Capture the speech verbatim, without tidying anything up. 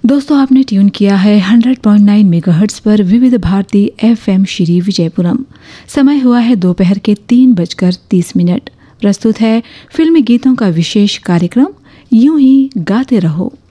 दोस्तों आपने ट्यून किया है हंड्रेड पॉइंट नाइन मेगाहर्ट्ज पर विविध भारती एफएम श्री विजयपुरम। समय हुआ है दोपहर के तीन बजकर तीस मिनट। प्रस्तुत है फिल्मी गीतों का विशेष कार्यक्रम यूं ही गाते रहो।